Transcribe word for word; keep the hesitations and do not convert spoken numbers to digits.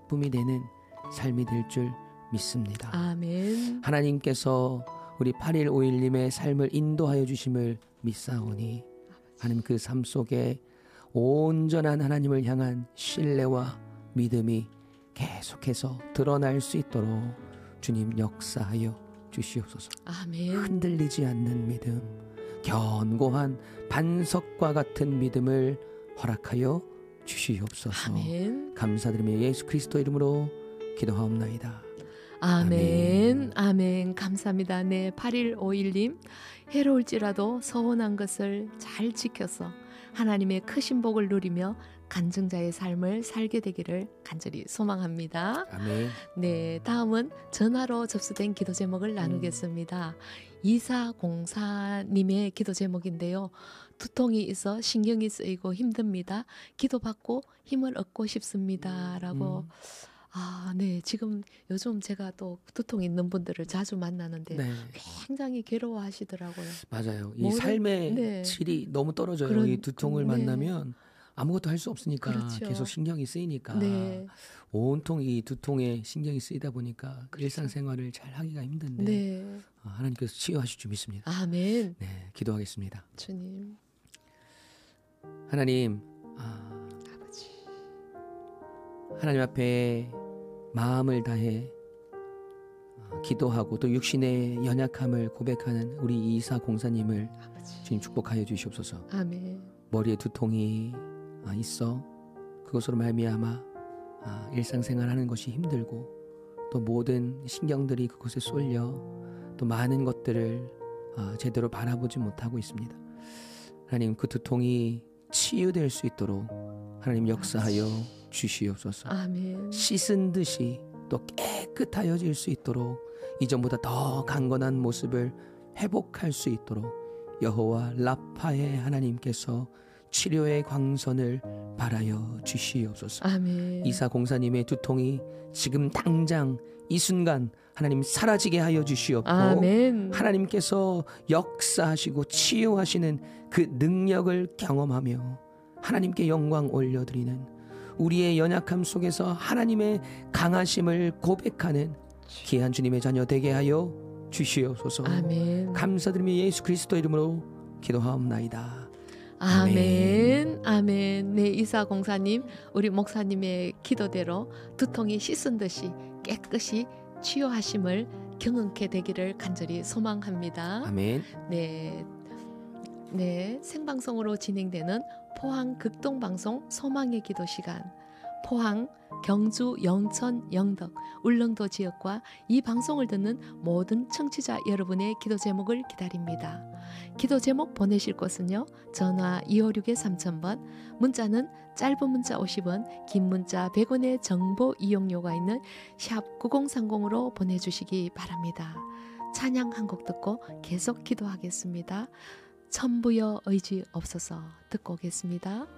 기쁨이 되는 삶이 될 줄 믿습니다. 아멘. 하나님께서 우리 팔일오일님의 삶을 인도하여 주심을 믿사오니 하나님 그 삶 속에 온전한 하나님을 향한 신뢰와 믿음이 계속해서 드러날 수 있도록 주님 역사하여 주시옵소서. 아멘. 흔들리지 않는 믿음, 견고한 반석과 같은 믿음을 허락하여 주시옵소서. 아멘. 감사드리며 예수 그리스도 이름으로 기도하옵나이다. 아멘. 아멘. 아멘. 감사합니다. 네, 팔일오일님 해로울지라도 서운한 것을 잘 지켜서 하나님의 크신 복을 누리며 간증자의 삶을 살게 되기를 간절히 소망합니다. 아멘. 네, 다음은 전화로 접수된 기도 제목을 나누겠습니다. 음. 이사공사님의 기도 제목인데요. 두통이 있어 신경이 쓰이고 힘듭니다. 기도받고 힘을 얻고 싶습니다. 라고 음. 아, 네. 지금 요즘 제가 또 두통 있는 분들을 자주 만나는데 네. 굉장히 괴로워하시더라고요. 맞아요. 이 모든, 삶의 네. 질이 너무 떨어져요. 그런, 이 두통을 네. 만나면 아무것도 할 수 없으니까 그렇죠. 계속 신경이 쓰이니까 네. 온통 이 두통에 신경이 쓰이다 보니까 그렇죠. 일상생활을 잘 하기가 힘든데 네. 하나님께서 치유하실 줄 믿습니다. 아멘. 네, 기도하겠습니다. 주님. 하나님, 아, 아버지. 하나님 앞에 마음을 다해 기도하고 또 육신의 연약함을 고백하는 우리 이사 공사님을 아버지. 주님 축복하여 주시옵소서. 아멘. 머리에 두통이 있어 그것으로 말미암아 일상생활하는 것이 힘들고 또 모든 신경들이 그곳에 쏠려 또 많은 것들을 제대로 바라보지 못하고 있습니다. 하나님 그 두통이 치유될 수 있도록 하나님 역사하여 주시옵소서. 아멘. 씻은 듯이 또 깨끗하여질 수 있도록 이전보다 더 강건한 모습을 회복할 수 있도록 여호와 라파의 하나님께서 치료의 광선을 발하여 주시옵소서. 아멘. 이사 공사님의 두통이 지금 당장 이 순간 하나님 사라지게 하여 주시옵고 아멘. 하나님께서 역사하시고 치유하시는 그 능력을 경험하며 하나님께 영광 올려드리는 우리의 연약함 속에서 하나님의 강하심을 고백하는 귀한 주님의 자녀 되게 하여 주시옵소서. 아멘. 감사드리며 예수 그리스도 이름으로 기도하옵나이다. 아멘. 아멘. 네, 이사공사님, 우리 목사님의 기도대로 두통이 씻은 듯이 깨끗이 치유하심을 경험케 되기를 간절히 소망합니다. 아멘. 네, 네, 생방송으로 진행되는 포항 극동방송 소망의 기도 시간. 포항, 경주, 영천, 영덕, 울릉도 지역과 이 방송을 듣는 모든 청취자 여러분의 기도 제목을 기다립니다. 기도 제목 보내실 곳은요. 전화 이오육 삼천 번, 문자는 짧은 문자 오십 원, 긴 문자 백 원의 정보 이용료가 있는 샵 구공삼공으로 보내주시기 바랍니다. 찬양 한 곡 듣고 계속 기도하겠습니다. 천부여 의지 없어서 듣고 오겠습니다.